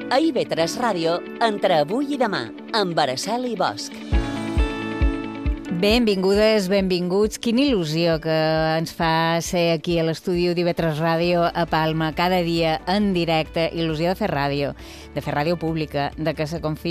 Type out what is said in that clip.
A IB3 Ràdio, entre avui i demà, amb Araceli Bosch. Benvingudes, benvinguts. Quina il·lusió que ens fa ser aquí a l'estudi d'IB3 Ràdio a Palma, cada dia en directe. Il·lusió de fer ràdio pública, de que se confiï